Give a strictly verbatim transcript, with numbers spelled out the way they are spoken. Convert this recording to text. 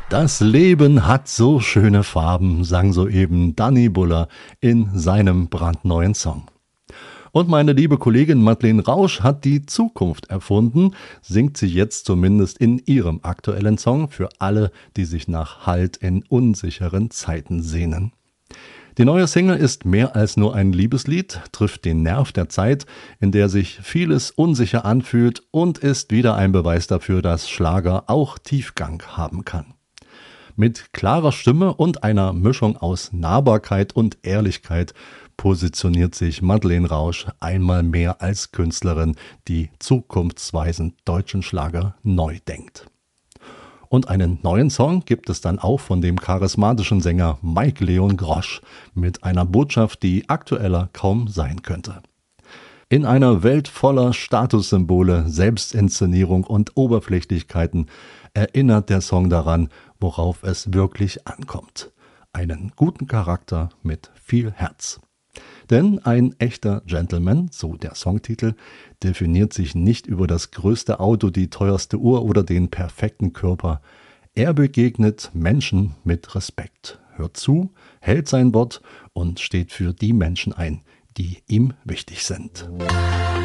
Das Leben hat so schöne Farben, sang soeben Danny Buller in seinem brandneuen Song. Und meine liebe Kollegin Madeleine Rausch hat die Zukunft erfunden, singt sie jetzt zumindest in ihrem aktuellen Song für alle, die sich nach Halt in unsicheren Zeiten sehnen. Die neue Single ist mehr als nur ein Liebeslied, trifft den Nerv der Zeit, in der sich vieles unsicher anfühlt und ist wieder ein Beweis dafür, dass Schlager auch Tiefgang haben kann. Mit klarer Stimme und einer Mischung aus Nahbarkeit und Ehrlichkeit positioniert sich Madeleine Rausch einmal mehr als Künstlerin, die zukunftsweisend deutschen Schlager neu denkt. Und einen neuen Song gibt es dann auch von dem charismatischen Sänger Mike Leon Grosch mit einer Botschaft, die aktueller kaum sein könnte. In einer Welt voller Statussymbole, Selbstinszenierung und Oberflächlichkeiten erinnert der Song daran, worauf es wirklich ankommt. Einen guten Charakter mit viel Herz. Denn ein echter Gentleman, so der Songtitel, definiert sich nicht über das größte Auto, die teuerste Uhr oder den perfekten Körper. Er begegnet Menschen mit Respekt, hört zu, hält sein Wort und steht für die Menschen ein, die ihm wichtig sind.